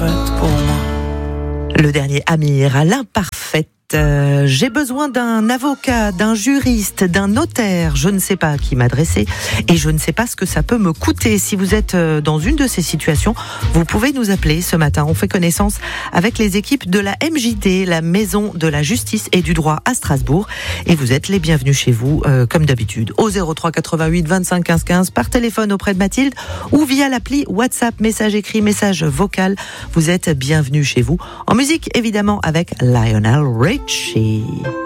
parfaite pour moi. Le dernier Amir à l'imparfaite. J'ai besoin d'un avocat, d'un juriste, d'un notaire, je ne sais pas à qui m'adresser et je ne sais pas ce que ça peut me coûter. Si vous êtes dans une de ces situations, vous pouvez nous appeler ce matin. On fait connaissance avec les équipes de la MJD, la Maison de la Justice et du Droit à Strasbourg. Et vous êtes les bienvenus chez vous, comme d'habitude, au 03 88 25 15 15, par téléphone auprès de Mathilde ou via l'appli WhatsApp, message écrit, message vocal. Vous êtes bienvenus chez vous. En musique, évidemment, avec Lionel Richie.